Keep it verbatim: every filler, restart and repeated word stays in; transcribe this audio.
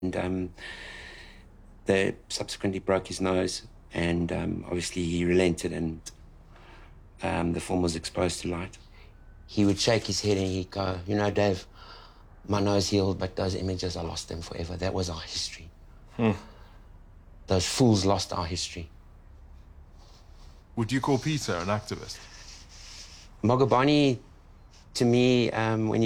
And um, they subsequently broke his nose, and um, obviously he relented, and um, the film was exposed to light. He would shake his head and he'd go, you know, Dave, my nose healed, but those images, I lost them forever. That was our history. Hmm. Those fools lost our history. Would you call Peter an activist? Mogobani, to me, um, when you